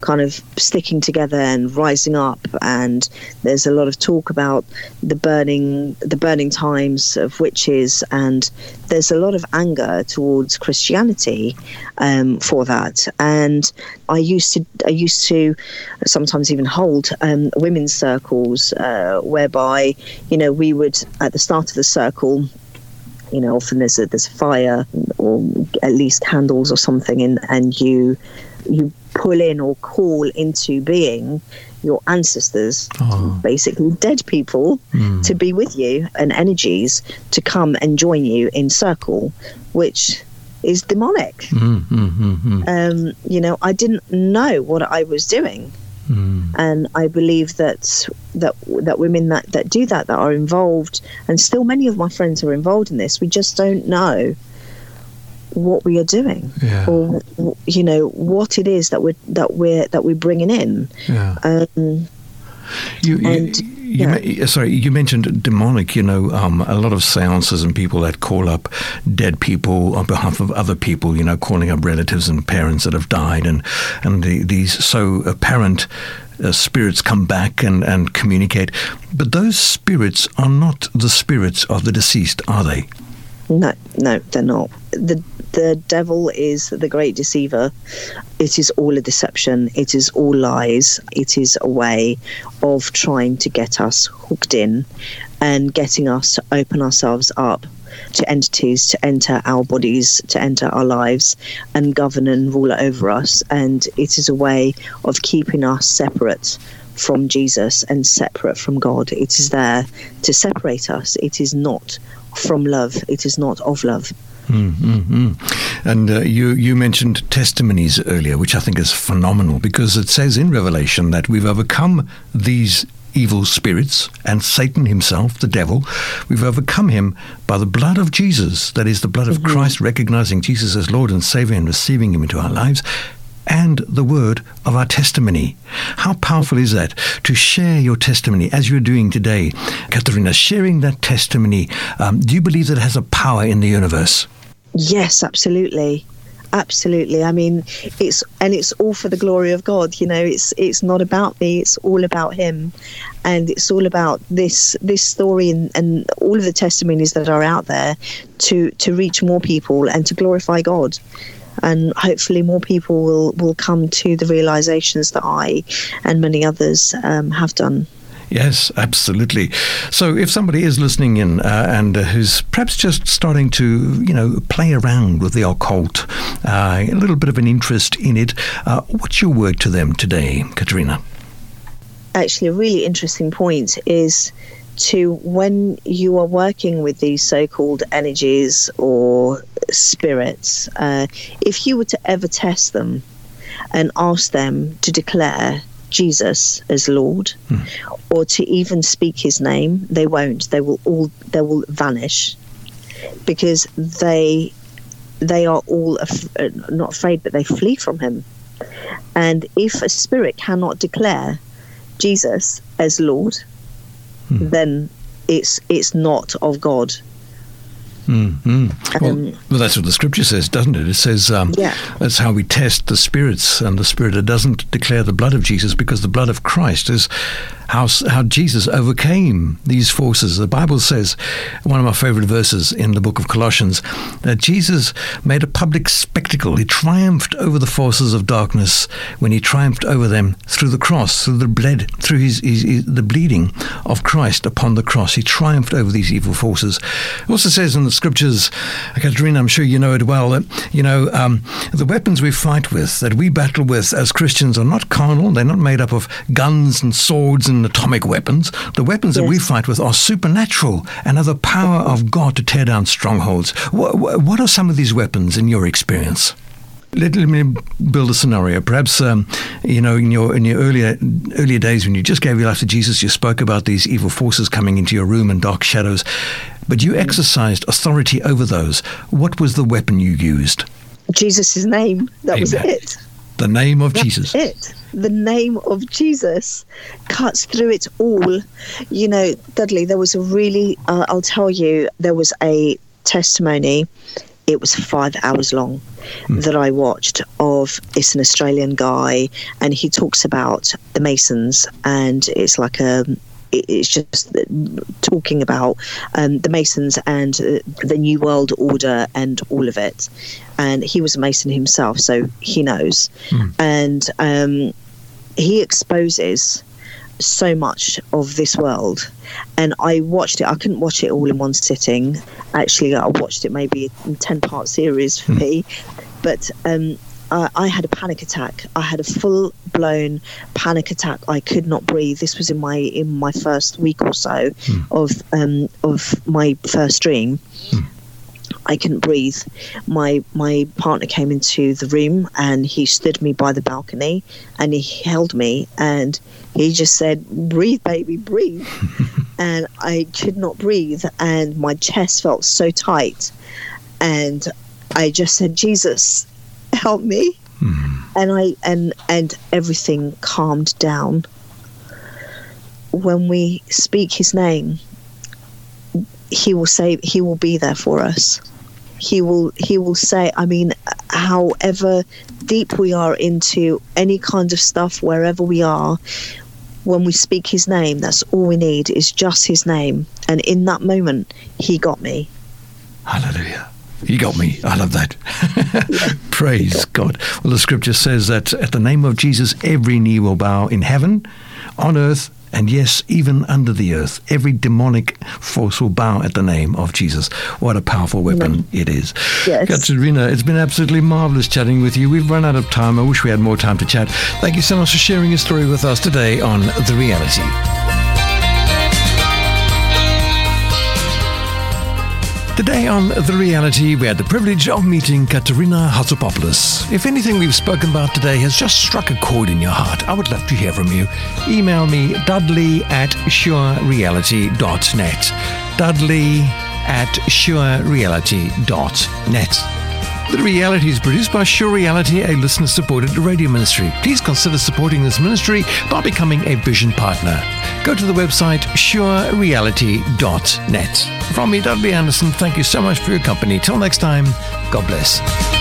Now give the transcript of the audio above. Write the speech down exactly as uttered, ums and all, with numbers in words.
kind of sticking together and rising up. And there's a lot of talk about the burning the burning times of witches, and there's a lot of anger towards Christianity um, for that. And I used to I used to sometimes even hold um, women's circles uh, whereby, you know, we would, at the start of the circle, you know, often there's a there's a fire or at least candles or something, and and you you pull in or call into being your ancestors, oh. basically dead people, mm. to be with you, and energies to come and join you in circle, which is demonic. Mm, mm, mm, mm. Um, you know, I didn't know what I was doing. Mm. And I believe that that that women that, that do that, that are involved, and still many of my friends are involved in this, we just don't know what we are doing, yeah. or you know what it is that we're that we're that we're bringing in. Yeah. Um, you, you, and, you yeah. ma- sorry, you mentioned demonic. You know, um, a lot of seances and people that call up dead people on behalf of other people. You know, calling up relatives and parents that have died, and and the, these so apparent uh, spirits come back and, and communicate. But those spirits are not the spirits of the deceased, are they? No, no, they're not. The the devil is the great deceiver. It is all a deception. It is all lies. It is a way of trying to get us hooked in and getting us to open ourselves up to entities, to enter our bodies, to enter our lives and govern and rule over us. And it is a way of keeping us separate from Jesus and separate from God. It is there to separate us. It is not from love. It is not of love. Mm, mm, mm. And uh, you, you mentioned testimonies earlier, which I think is phenomenal, because it says in Revelation that we've overcome these evil spirits and Satan himself, the devil. We've overcome him by the blood of Jesus, that is the blood of mm-hmm. Christ, recognizing Jesus as Lord and Savior and receiving him into our lives, and the word of our testimony. How powerful is that, to share your testimony as you're doing today, Katharina, sharing that testimony? Um, do you believe that it has a power in the universe? Yes, absolutely. Absolutely. I mean, it's and it's all for the glory of God. You know, it's it's not about me. It's all about him. And it's all about this this story and, and all of the testimonies that are out there to, to reach more people and to glorify God. And hopefully more people will, will come to the realizations that I and many others um, have done. Yes, absolutely. So if somebody is listening in uh, and uh, who's perhaps just starting to, you know, play around with the occult, uh, a little bit of an interest in it, uh, what's your word to them today, Katharina? Actually, a really interesting point is to, when you are working with these so-called energies or spirits, uh, if you were to ever test them and ask them to declare Jesus as Lord, hmm. or to even speak his name, they won't. They will all they will vanish, because they they are all af- not afraid, but they flee from him. And if a spirit cannot declare Jesus as Lord, hmm. then it's it's not of God. Mm-hmm. Well, um, well, that's what the scripture says, doesn't it? It says um, yeah. that's how we test the spirits, and the spirit that doesn't declare the blood of Jesus, because the blood of Christ is how how Jesus overcame these forces. The Bible says, one of my favorite verses in the book of Colossians, that Jesus made a public spectacle. He triumphed over the forces of darkness when he triumphed over them through the cross, through the bled, through his, his, his the bleeding of Christ upon the cross. He triumphed over these evil forces. It also says in the scriptures, Katharina, I'm sure you know it well, that, you know, um, the weapons we fight with, that we battle with as Christians, are not carnal. They're not made up of guns and swords and atomic weapons. The weapons yes. that we fight with are supernatural and have the power of God to tear down strongholds. What, what are some of these weapons in your experience? Let, let me build a scenario. Perhaps, um, you know, in your in your earlier earlier days when you just gave your life to Jesus, you spoke about these evil forces coming into your room and dark shadows, but you exercised authority over those. What was the weapon you used? Jesus' name. That Amen. Was it. The name of That's Jesus. It. The name of Jesus cuts through it all. You know, Dudley, there was a really, uh, I'll tell you, there was a testimony it was five hours long Mm. that I watched of, it's an Australian guy, and he talks about the Masons, and it's like a, it's just talking about um, the Masons and uh, the New World Order and all of it. And he was a Mason himself, so he knows. Mm. And um, he exposes so much of this world, and I watched it. I couldn't watch it all in one sitting. Actually, I watched it maybe a ten part series for mm. me, but um, I, I had a panic attack. I had a full blown panic attack. I could not breathe. This was in my in my first week or so mm. of um, of my first dream. Mm. I couldn't breathe. My my partner came into the room, and he stood me by the balcony, and he held me, and he just said, "Breathe, baby, breathe." And I could not breathe, and my chest felt so tight, and I just said, "Jesus, help me." Mm. And I and and everything calmed down. When we speak his name, he will say, he will be there for us. He will he will say, I mean, however deep we are into any kind of stuff, wherever we are, when we speak his name, that's all we need, is just his name. And in that moment, he got me. Hallelujah. You got me. I love that. Yeah. Praise God. Well, the scripture says that at the name of Jesus, every knee will bow in heaven, on earth, and yes, even under the earth. Every demonic force will bow at the name of Jesus. What a powerful weapon Amen. It is. Yes. Katerina, it's been absolutely marvelous chatting with you. We've run out of time. I wish we had more time to chat. Thank you so much for sharing your story with us today on The Reality. Today on The Reality, we had the privilege of meeting Katerina Hatzopoulos. If anything we've spoken about today has just struck a chord in your heart, I would love to hear from you. Email me, dudley at surereality dot net. Dudley at surereality dot net. The Reality is produced by Sure Reality, a listener-supported radio ministry. Please consider supporting this ministry by becoming a Vision Partner. Go to the website sure reality dot net. From me, Dudley Anderson, thank you so much for your company. Till next time, God bless.